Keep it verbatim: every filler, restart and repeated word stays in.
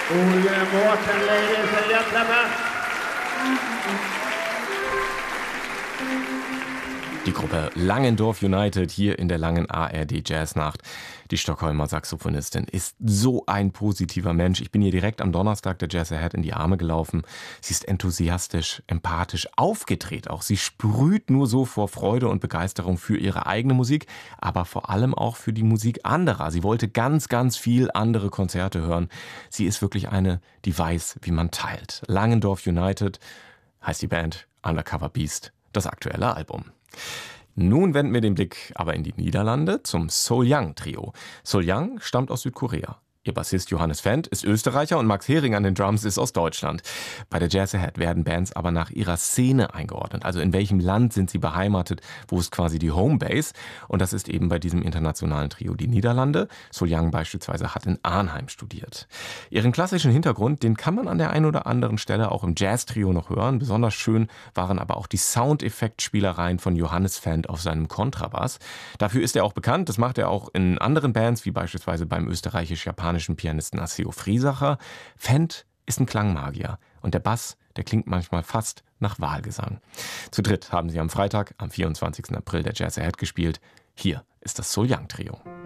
Guten Morgen, Ladies and Gentlemen. Die Gruppe Langendorf United hier in der langen A R D Jazznacht. Die Stockholmer Saxophonistin ist so ein positiver Mensch. Ich bin ihr direkt am Donnerstag der Jazz Ahead in die Arme gelaufen. Sie ist enthusiastisch, empathisch, aufgedreht auch. Sie sprüht nur so vor Freude und Begeisterung für ihre eigene Musik, aber vor allem auch für die Musik anderer. Sie wollte ganz, ganz viel andere Konzerte hören. Sie ist wirklich eine, die weiß, wie man teilt. Langendorf United heißt die Band, Undercover Beast, das aktuelle Album. Nun wenden wir den Blick aber in die Niederlande zum Soul Young Trio. Soul Young stammt aus Südkorea. Ihr Bassist Johannes Fendt ist Österreicher und Max Hering an den Drums ist aus Deutschland. Bei der Jazz Ahead werden Bands aber nach ihrer Szene eingeordnet. Also in welchem Land sind sie beheimatet, wo ist quasi die Homebase. Und das ist eben bei diesem internationalen Trio die Niederlande. Soul Young beispielsweise hat in Arnheim studiert. Ihren klassischen Hintergrund, den kann man an der einen oder anderen Stelle auch im Jazz-Trio noch hören. Besonders schön waren aber auch die Soundeffektspielereien von Johannes Fendt auf seinem Kontrabass. Dafür ist er auch bekannt. Das macht er auch in anderen Bands, wie beispielsweise beim österreichisch-japanischen Pianisten Asio Friesacher. Fendt ist ein Klangmagier und der Bass, der klingt manchmal fast nach Wahlgesang. Zu dritt haben sie am Freitag, am vierundzwanzigsten April der Jazz Ahead gespielt. Hier ist das Soul Young Trio.